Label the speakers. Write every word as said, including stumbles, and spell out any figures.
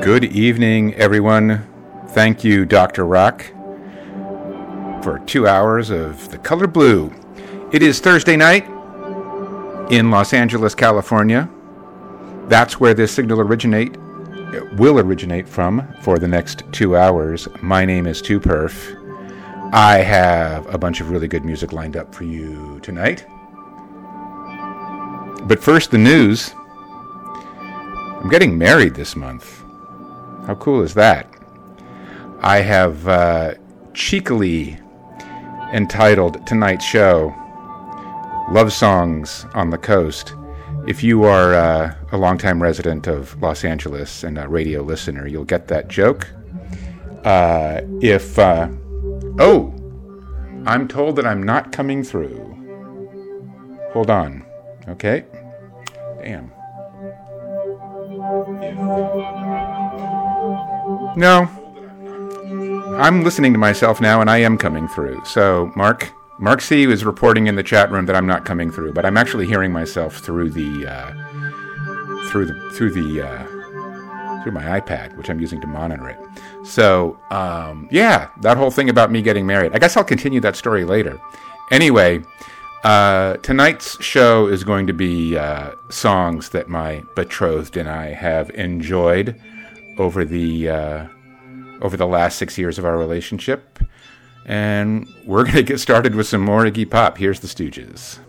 Speaker 1: Good evening, everyone. Thank you, Doctor Rock, for two hours of The Color Blue. It is Thursday night in Los Angeles, California. That's where this signal originate will originate from for the next two hours. My name is two perf. I have a bunch of really good music lined up for you tonight. But first, the news. I'm getting married this month. How cool is that? I have uh, cheekily entitled tonight's show Love Songs on the Coast. If you are uh, a longtime resident of Los Angeles and a radio listener, you'll get that joke. Uh, if, uh, oh, I'm told that I'm not coming through. Hold on, okay? Damn. No, I'm listening to myself now, and I am coming through. So, Mark, Mark C is reporting in the chat room that I'm not coming through, but I'm actually hearing myself through the uh, through the through the uh, through my iPad, which I'm using to monitor it. So, um, yeah, that whole thing about me getting married. I guess I'll continue that story later. Anyway, uh, tonight's show is going to be uh, songs that my betrothed and I have enjoyed over the uh, over the last six years of our relationship. And we're going to get started with some more Iggy Pop. Here's the Stooges.